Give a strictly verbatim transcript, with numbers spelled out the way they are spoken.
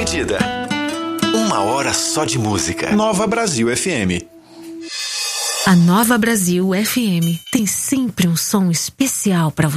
medida. Uma hora só de música. Nova Brasil F M. A Nova Brasil F M tem sempre um som especial para você.